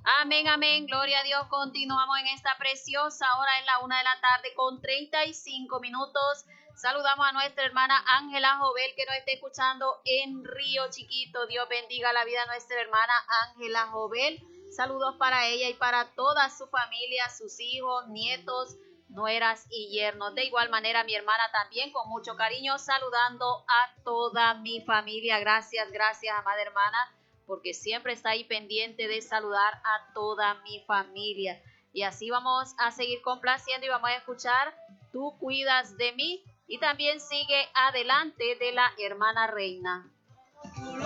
Amén, amén, gloria a Dios. Continuamos en esta preciosa hora, en la 1 de la tarde con 35 minutos. Saludamos a nuestra hermana Ángela Jovel que nos está escuchando en Río Chiquito. Dios bendiga la vida de nuestra hermana Ángela Jovel. Saludos para ella y para toda su familia, sus hijos, nietos, nueras y yernos. De igual manera, mi hermana también con mucho cariño saludando a toda mi familia. Gracias, amada hermana, porque siempre está ahí pendiente de saludar a toda mi familia. Y así vamos a seguir complaciendo y vamos a escuchar Tú cuidas de mí. Y también sigue Adelante de la hermana Reina.